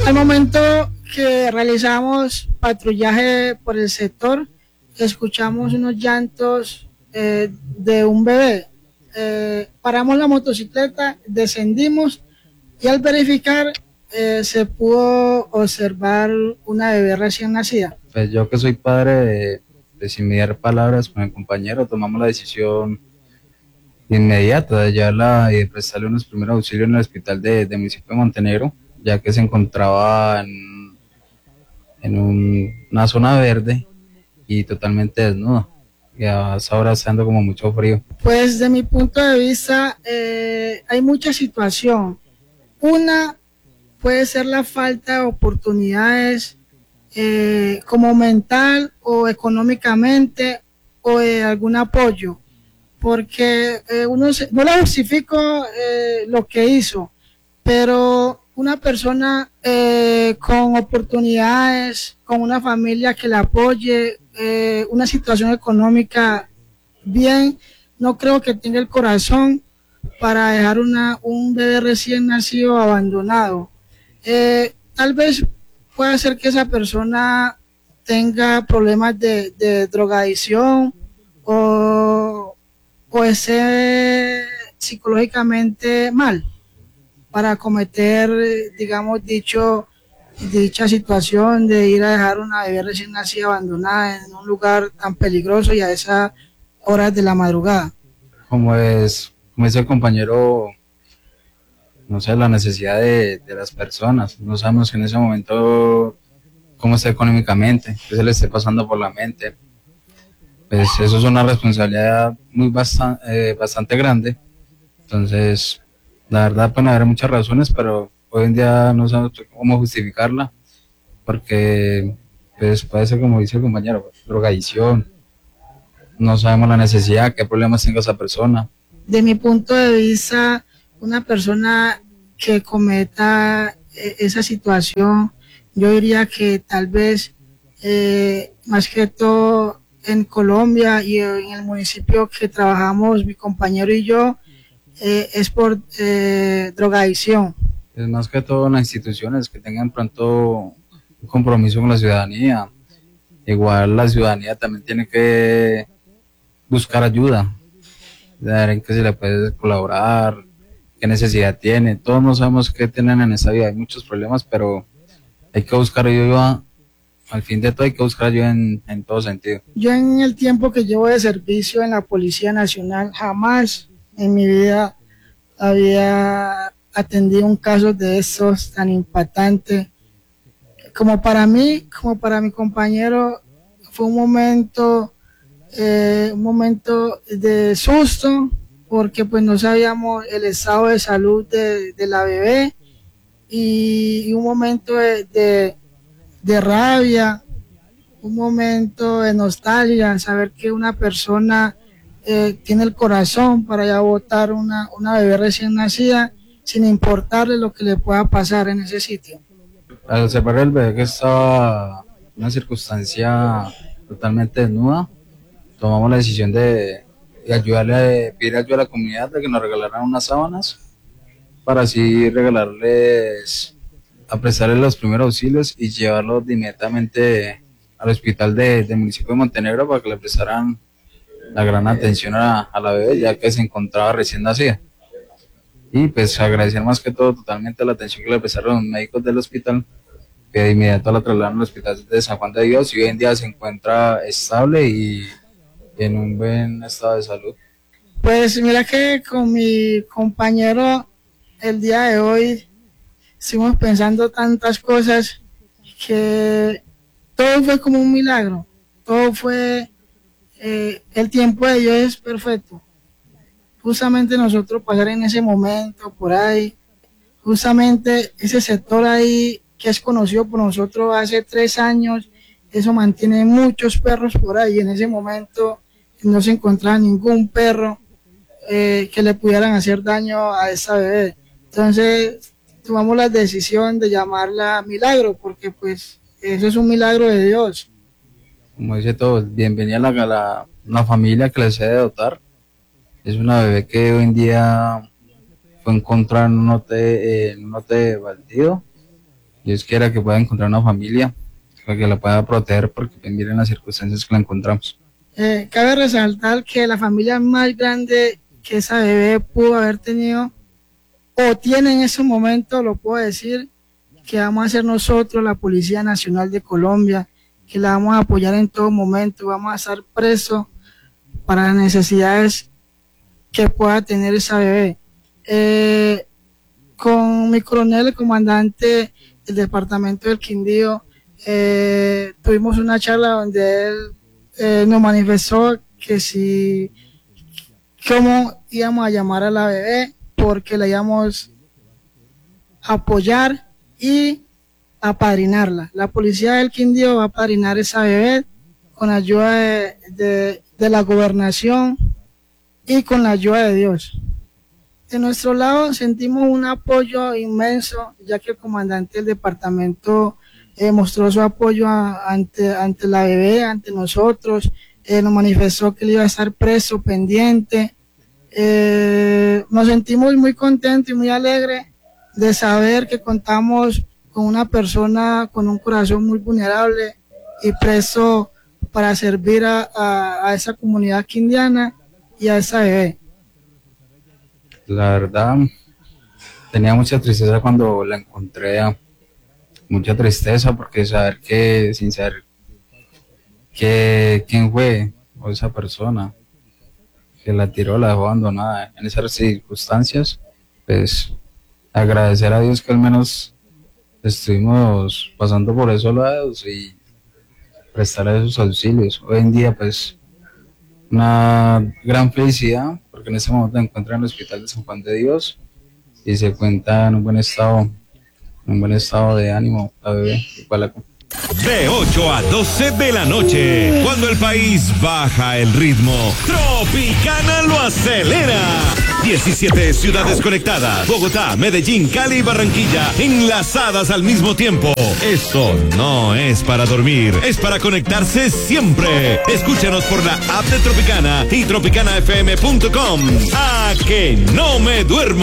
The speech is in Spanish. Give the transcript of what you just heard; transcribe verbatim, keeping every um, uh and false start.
Al momento que realizamos patrullaje por el sector, escuchamos unos llantos eh, de un bebé. Eh, paramos la motocicleta, descendimos y al verificar eh, se pudo observar una bebé recién nacida. Pues yo que soy padre, de, de sin mediar palabras con el compañero, tomamos la decisión inmediata de llevarla y de prestarle unos primeros auxilios en el hospital de, de municipio de Montenegro, ya que se encontraba en, en un, una zona verde y totalmente desnuda, y ahora está dando como mucho frío. Pues de mi punto de vista eh, hay mucha situación. Una puede ser la falta de oportunidades eh, como mental o económicamente o de algún apoyo, porque eh, uno se, no le justifico eh, lo que hizo, pero una persona eh, con oportunidades, con una familia que la apoye, eh, una situación económica bien, no creo que tenga el corazón para dejar una, un bebé recién nacido abandonado. Eh, tal vez pueda ser que esa persona tenga problemas de, de drogadicción o, o esté psicológicamente mal para cometer, digamos, dicho, dicha situación de ir a dejar una bebé recién nacida abandonada en un lugar tan peligroso y a esas horas de la madrugada. Como es, como dice el compañero, no sé, la necesidad de, de las personas, no sabemos en ese momento cómo está económicamente, qué se le esté pasando por la mente, pues eso es una responsabilidad muy bastante, eh, bastante grande, entonces la verdad pueden haber muchas razones, pero hoy en día no sabemos cómo justificarla, porque pues puede ser como dice el compañero, drogadicción, no sabemos la necesidad, qué problemas tenga esa persona. De mi punto de vista, una persona que cometa eh, esa situación, yo diría que tal vez eh, más que todo en Colombia y en el municipio que trabajamos mi compañero y yo, eh, es por eh, drogadicción. Es más que todo las instituciones que tengan pronto un compromiso con la ciudadanía. Igual la ciudadanía también tiene que buscar ayuda, ver en qué se le puede colaborar, qué necesidad tiene. Todos no sabemos qué tienen en esta vida, hay muchos problemas, pero hay que buscar ayuda. Al fin de todo hay que buscar ayuda en, en todo sentido. Yo en el tiempo que llevo de servicio en la Policía Nacional, jamás en mi vida había atendido un caso de estos tan impactante. Como para mí, como para mi compañero, fue un momento, eh, un momento de susto, porque pues no sabíamos el estado de salud de, de la bebé y, y un momento de, de, de rabia, un momento de nostalgia, saber que una persona eh, tiene el corazón para ya botar una, una bebé recién nacida sin importarle lo que le pueda pasar en ese sitio. Al observar el bebé que estaba en una circunstancia totalmente desnuda, tomamos la decisión de, de ayudarle, de pedir ayuda a la comunidad de que nos regalaran unas sábanas para así regalarles, a prestarles los primeros auxilios y llevarlos de inmediatamente al hospital de, del municipio de Montenegro para que le prestaran la gran atención a, a la bebé, ya que se encontraba recién nacida. Y pues agradecer más que todo totalmente la atención que le prestaron los médicos del hospital, que de inmediato la trasladaron al hospital de San Juan de Dios y hoy en día se encuentra estable y en un buen estado de salud. Pues mira que con mi compañero el día de hoy estuvimos pensando tantas cosas que todo fue como un milagro, todo fue, eh, el tiempo de Dios es perfecto. Justamente nosotros pasar en ese momento por ahí, justamente ese sector ahí que es conocido por nosotros hace tres años, eso mantiene muchos perros por ahí. En ese momento no se encontraba ningún perro eh, que le pudieran hacer daño a esa bebé. Entonces tomamos la decisión de llamarla milagro, porque pues eso es un milagro de Dios. Como dice todo, bienvenida a la, a la, la familia que les he de dotar. Es una bebé que hoy en día fue encontrada en un hotel, eh, en un hotel baldío Dios quiera que pueda encontrar una familia para que la pueda proteger, porque pues, miren las circunstancias que la encontramos. Eh, cabe resaltar que la familia más grande que esa bebé pudo haber tenido o tiene en ese momento, lo puedo decir, que vamos a hacer nosotros, la Policía Nacional de Colombia, que la vamos a apoyar en todo momento, vamos a estar presos para las necesidades que pueda tener esa bebé. Eh, con mi coronel, el comandante del departamento del Quindío, eh, tuvimos una charla donde él eh, nos manifestó que si, cómo íbamos a llamar a la bebé, porque la íbamos a apoyar y apadrinarla. La policía del Quindío va a apadrinar esa bebé con la ayuda de, de, de la gobernación y con la ayuda de Dios. De nuestro lado sentimos un apoyo inmenso, ya que el comandante del departamento eh, mostró su apoyo a, ante, ante la bebé, ante nosotros, eh, nos manifestó que él iba a estar preso, pendiente. Eh, nos sentimos muy contentos y muy alegres de saber que contamos con una persona con un corazón muy vulnerable y preso para servir a, a, a esa comunidad quindiana y a esa bebé. La verdad, tenía mucha tristeza cuando la encontré, mucha tristeza porque saber que, sin saber que, quién fue o esa persona que la tiró, la dejó abandonada en esas circunstancias, pues agradecer a Dios que al menos estuvimos pasando por esos lados y prestar esos auxilios. Hoy en día, pues, una gran felicidad, porque en este momento se encuentra en el hospital de San Juan de Dios y se cuenta en un buen estado, en un buen estado de ánimo la bebé. De ocho a doce de la noche, cuando el país baja el ritmo, Tropicana lo acelera. diecisiete ciudades conectadas, Bogotá, Medellín, Cali y Barranquilla, enlazadas al mismo tiempo. Esto no es para dormir, es para conectarse siempre. Escúchanos por la app de Tropicana y tropicana f m punto com. A que no me duermo.